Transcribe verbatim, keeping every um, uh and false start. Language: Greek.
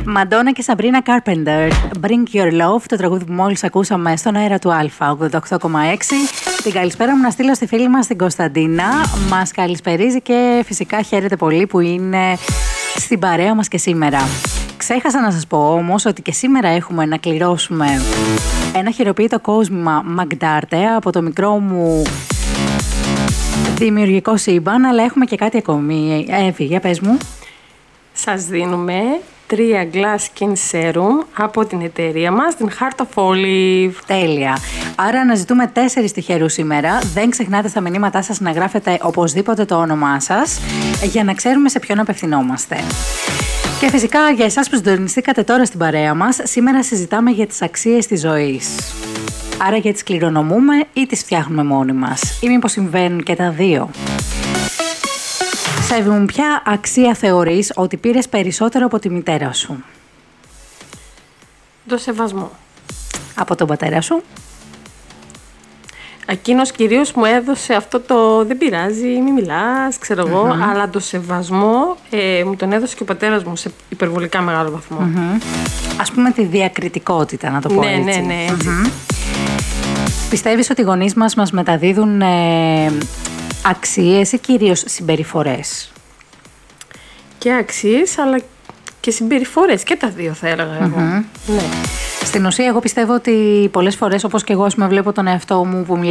Μαντόνα και Σαμπρίνα Κάρπεντερ. Bring Your Love, το τραγούδι που μόλις ακούσαμε στον αέρα του Αλφα ογδόντα οκτώ κόμμα έξι. Την καλησπέρα μου να στείλω στη φίλη μας την Κωνσταντίνα. Μας καλησπερίζει και φυσικά χαίρεται πολύ που είναι στην παρέα μας και σήμερα. Ξέχασα να σας πω όμως ότι και σήμερα έχουμε να κληρώσουμε ένα χειροποίητο κόσμημα Μαγντάρτε από το μικρό μου δημιουργικό σύμπαν, αλλά έχουμε και κάτι ακόμη. Εύη, για πες μου. Σας δίνουμε τρία Glass Skin Serum από την εταιρεία μας, την Heart of Olive. Τέλεια. Άρα αναζητούμε τέσσερις τυχερούς σήμερα. Δεν ξεχνάτε στα μηνύματά σας να γράφετε οπωσδήποτε το όνομά σας για να ξέρουμε σε ποιον απευθυνόμαστε. Και φυσικά για εσάς που συντονιστήκατε τώρα στην παρέα μας, σήμερα συζητάμε για τις αξίες της ζωής. Άρα για τις κληρονομούμε ή τις φτιάχνουμε μόνοι μας, ή μήπως συμβαίνουν και τα δύο. Σέβη μου, ποια αξία θεωρείς ότι πήρες περισσότερο από τη μητέρα σου? Το σεβασμό. Από τον πατέρα σου? Εκείνος κυρίως μου έδωσε αυτό το «δεν πειράζει, μη μιλάς», ξέρω mm-hmm. εγώ, αλλά το σεβασμό ε, μου τον έδωσε και ο πατέρας μου σε υπερβολικά μεγάλο βαθμό. Mm-hmm. Ας πούμε τη διακριτικότητα, να το πω ναι, έτσι. Ναι, ναι, έτσι. Mm-hmm. Πιστεύεις ότι οι γονείς μας μας μεταδίδουν ε, αξίες ή κυρίως συμπεριφορές? Και αξίες, αλλά και συμπεριφορές, και τα δύο θα έλεγα εγώ. Mm-hmm. Ναι. Στην ουσία, εγώ πιστεύω ότι πολλές φορές, όπως και εγώ, ας πούμε, βλέπω τον εαυτό μου που μιλάει